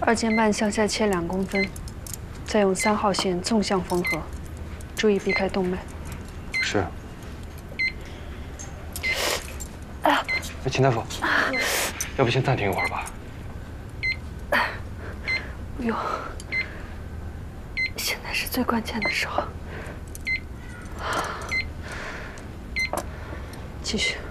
2间半向下切2公分，再用3号线纵向缝合，注意避开动脉。 是。哎，秦大夫，要不先暂停一会儿吧？ 不用，现在是最关键的时候。继续。